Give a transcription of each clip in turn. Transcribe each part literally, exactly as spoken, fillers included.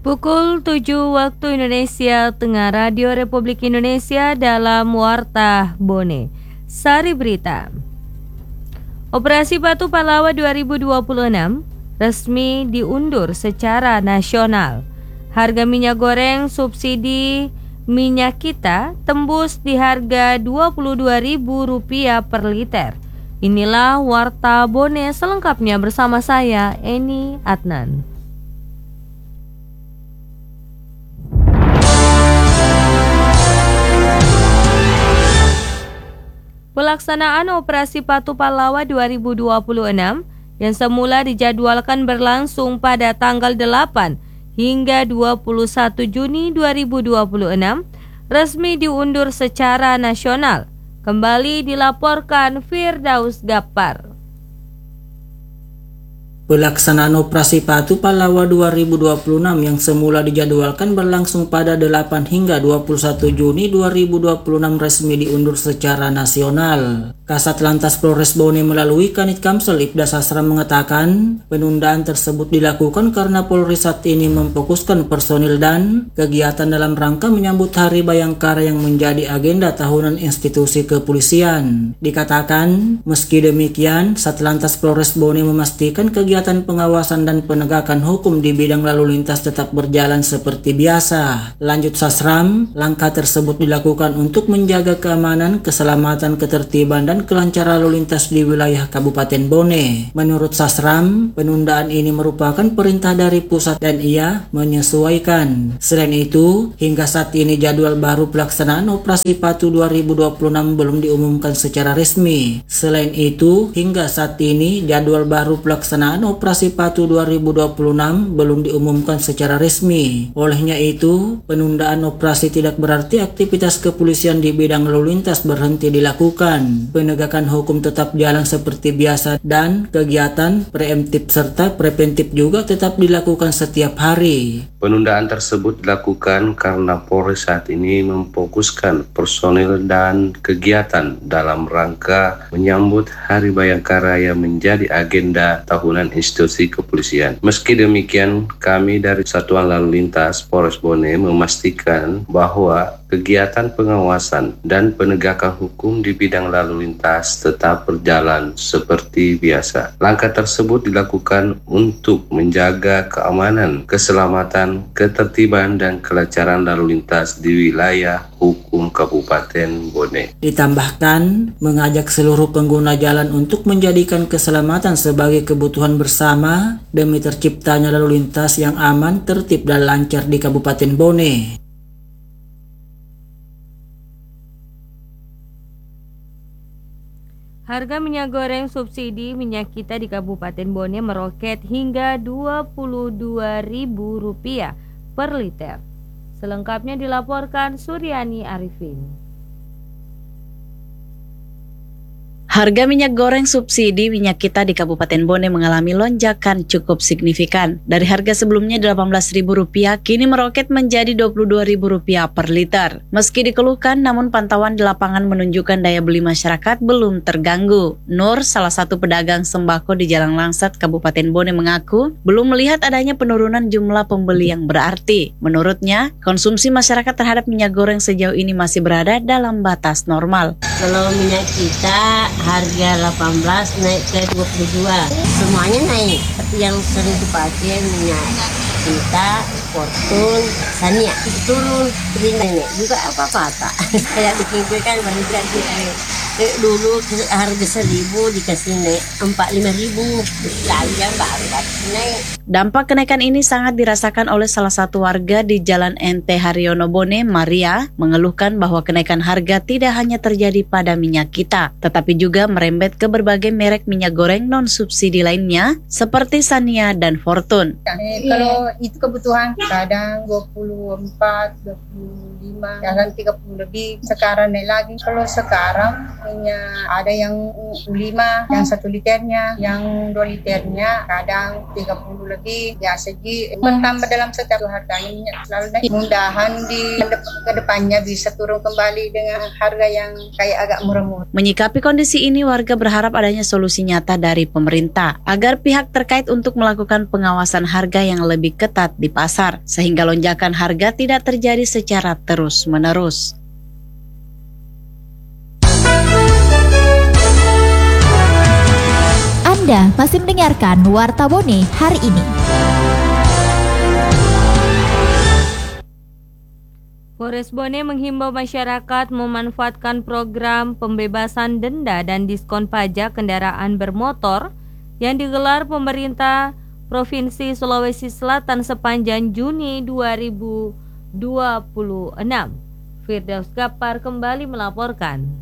Pukul tujuh waktu Indonesia Tengah, Radio Republik Indonesia dalam Warta Bone. Sari Berita. Operasi Batu Pahlawan dua ribu dua puluh enam resmi diundur secara nasional. Harga minyak goreng subsidi minyak kita tembus di harga dua puluh dua ribu rupiah per liter. Inilah Warta Bone selengkapnya bersama saya, Eni Adnan. Pelaksanaan Operasi Batu Pahlawan dua ribu dua puluh enam yang semula dijadwalkan berlangsung pada tanggal delapan hingga dua puluh satu Juni dua ribu dua puluh enam resmi diundur secara nasional. Kembali dilaporkan Firdaus Gappar. Pelaksanaan Operasi Batu Pahlawan dua ribu dua puluh enam yang semula dijadwalkan berlangsung pada delapan hingga dua puluh satu Juni dua ribu dua puluh enam resmi diundur secara nasional. Kasat Lantas Polres Bone melalui Kanit Kamsel Ibda Sastra mengatakan penundaan tersebut dilakukan karena Polri saat ini memfokuskan personil dan kegiatan dalam rangka menyambut Hari Bayangkara yang menjadi agenda tahunan institusi kepolisian. Dikatakan, meski demikian, Satlantas Polres Bone memastikan kegiatan Kegiatan pengawasan dan penegakan hukum di bidang lalu lintas tetap berjalan seperti biasa. Lanjut Sasram, langkah tersebut dilakukan untuk menjaga keamanan, keselamatan, ketertiban, dan kelancaran lalu lintas di wilayah Kabupaten Bone. Menurut Sasram, penundaan ini merupakan perintah dari pusat dan ia menyesuaikan. Selain itu, hingga saat ini jadwal baru pelaksanaan Operasi Batu dua ribu dua puluh enam belum diumumkan secara resmi. Selain itu, hingga saat ini jadwal baru pelaksanaan Operasi Batu dua ribu dua puluh enam belum diumumkan secara resmi. Olehnya itu, penundaan operasi tidak berarti aktivitas kepolisian di bidang lalu lintas berhenti dilakukan. Penegakan hukum tetap jalan seperti biasa dan kegiatan preemptif serta preventif juga tetap dilakukan setiap hari. Penundaan tersebut dilakukan karena Polri saat ini memfokuskan personil dan kegiatan dalam rangka menyambut Hari Bayangkara yang menjadi agenda tahunan institusi kepolisian. Meski demikian, kami dari Satuan Lalu Lintas Polres Bone memastikan bahwa kegiatan pengawasan dan penegakan hukum di bidang lalu lintas tetap berjalan seperti biasa. Langkah tersebut dilakukan untuk menjaga keamanan, keselamatan, ketertiban, dan kelancaran lalu lintas di wilayah hukum Kabupaten Bone. Ditambahkan, mengajak seluruh pengguna jalan untuk menjadikan keselamatan sebagai kebutuhan bersama demi terciptanya lalu lintas yang aman, tertib, dan lancar di Kabupaten Bone. Harga minyak goreng subsidi minyak kita di Kabupaten Bone meroket hingga dua puluh dua ribu rupiah per liter. Selengkapnya dilaporkan Suryani Arifin. Harga minyak goreng subsidi minyak kita di Kabupaten Bone mengalami lonjakan cukup signifikan. Dari harga sebelumnya delapan belas ribu rupiah kini meroket menjadi dua puluh dua ribu rupiah per liter. Meski dikeluhkan, namun pantauan di lapangan menunjukkan daya beli masyarakat belum terganggu. Nur, salah satu pedagang sembako di Jalan Langsat, Kabupaten Bone mengaku belum melihat adanya penurunan jumlah pembeli yang berarti. Menurutnya, konsumsi masyarakat terhadap minyak goreng sejauh ini masih berada dalam batas normal. Kalau minyak kita harga delapan belas naik ke dua puluh dua, semuanya naik. Tapi yang sering dipakai minyak kita, Fortune, Sania itu turun, beli nenek juga apa-apa. Kayak bikin kue kan baru juga kue. Dulu harga seribu dikasih naik empat lima ribu, lalu yang baru naik. Dampak kenaikan ini sangat dirasakan oleh salah satu warga di Jalan N T Haryono Bone, Maria, mengeluhkan bahwa kenaikan harga tidak hanya terjadi pada minyak kita, tetapi juga merembet ke berbagai merek minyak goreng non-subsidi lainnya, seperti Sania dan Fortune. Eh, kalau itu kebutuhan, kadang dua puluh empat, dua puluh lima, kadang tiga puluh lebih, sekarang naik lagi. Kalau sekarang, minyak ada yang lima, yang satu liternya, yang dua liternya, kadang tiga puluh lebih. lebih. Biasa ji bertambah dalam setiap harganya minyak selalu naik. Mudahan di ke depannya bisa turun kembali dengan harga yang kayak agak murah-murah. Menyikapi kondisi ini, warga berharap adanya solusi nyata dari pemerintah agar pihak terkait untuk melakukan pengawasan harga yang lebih ketat di pasar sehingga lonjakan harga tidak terjadi secara terus-menerus. Anda masih mendengarkan Warta Bone hari ini. Polres Bone menghimbau masyarakat memanfaatkan program pembebasan denda dan diskon pajak kendaraan bermotor yang digelar pemerintah Provinsi Sulawesi Selatan sepanjang Juni dua ribu dua puluh enam. Firdaus Gapar kembali melaporkan.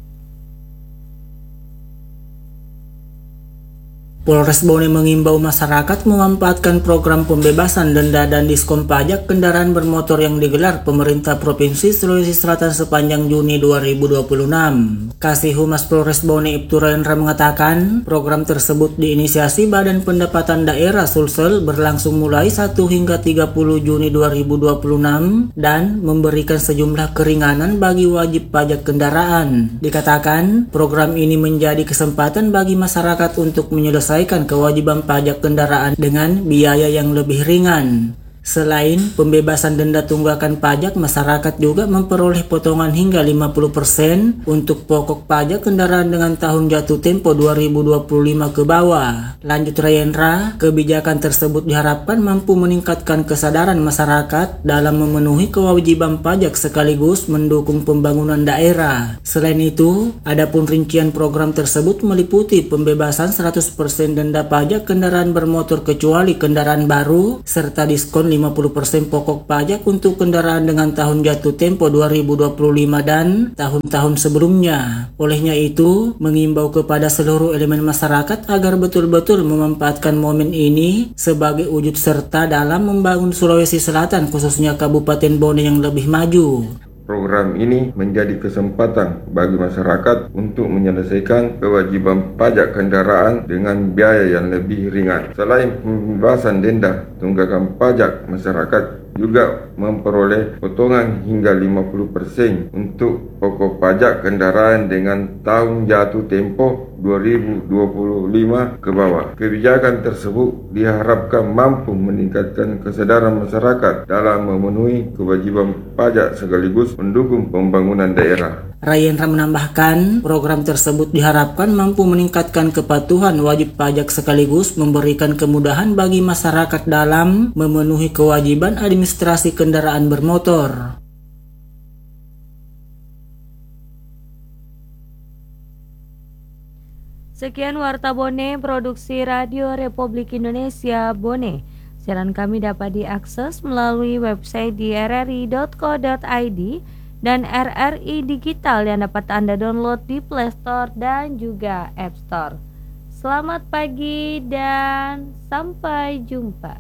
Polres Bone mengimbau masyarakat memanfaatkan program pembebasan denda dan diskon pajak kendaraan bermotor yang digelar pemerintah Provinsi Sulawesi Selatan sepanjang Juni dua ribu dua puluh enam. Kasih Humas Polres Bone Ibtu Rendra mengatakan, program tersebut diinisiasi Badan Pendapatan Daerah Sulsel berlangsung mulai satu hingga tiga puluh Juni dua ribu dua puluh enam dan memberikan sejumlah keringanan bagi wajib pajak kendaraan. Dikatakan, program ini menjadi kesempatan bagi masyarakat untuk menyelesaikan kewajiban pajak kendaraan dengan biaya yang lebih ringan. Selain pembebasan denda tunggakan pajak, masyarakat juga memperoleh potongan hingga lima puluh persen untuk pokok pajak kendaraan dengan tahun jatuh tempo dua ribu dua puluh lima ke bawah. Lanjut Rayendra, kebijakan tersebut diharapkan mampu meningkatkan kesadaran masyarakat dalam memenuhi kewajiban pajak sekaligus mendukung pembangunan daerah. Selain itu, adapun rincian program tersebut meliputi pembebasan seratus persen denda pajak kendaraan bermotor kecuali kendaraan baru serta diskon lima puluh persen pokok pajak untuk kendaraan dengan tahun jatuh tempo dua ribu dua puluh lima dan tahun-tahun sebelumnya. Olehnya itu, mengimbau kepada seluruh elemen masyarakat agar betul-betul memanfaatkan momen ini sebagai wujud serta dalam membangun Sulawesi Selatan khususnya Kabupaten Bone yang lebih maju. Program ini menjadi kesempatan bagi masyarakat untuk menyelesaikan kewajiban pajak kendaraan dengan biaya yang lebih ringan. Selain pembebasan denda tunggakan pajak, masyarakat juga memperoleh potongan hingga lima puluh persen untuk pokok pajak kendaraan dengan tahun jatuh tempo dua ribu dua puluh lima ke bawah. Kebijakan tersebut diharapkan mampu meningkatkan kesadaran masyarakat dalam memenuhi kewajiban pajak sekaligus mendukung pembangunan daerah. Rayendra menambahkan, program tersebut diharapkan mampu meningkatkan kepatuhan wajib pajak sekaligus memberikan kemudahan bagi masyarakat dalam memenuhi kewajiban administrasi kendaraan bermotor. Sekian Warta Bone, produksi Radio Republik Indonesia Bone. Siaran kami dapat diakses melalui website di r r i dot co dot i d dan R R I Digital yang dapat Anda download di Play Store dan juga App Store. Selamat pagi dan sampai jumpa.